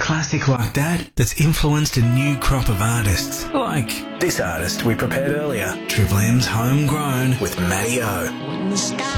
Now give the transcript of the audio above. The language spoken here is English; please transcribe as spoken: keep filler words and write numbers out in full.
classic like that that's influenced a new crop of artists. Like this artist we prepared earlier, Triple M's Homegrown with Matty O.